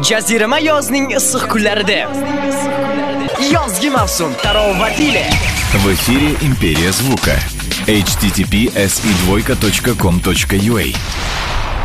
Jazirama yozning issiq kunlarida yozgi mavsum tarovatiyle. В эфире «Империя звука». http://se2.com.ua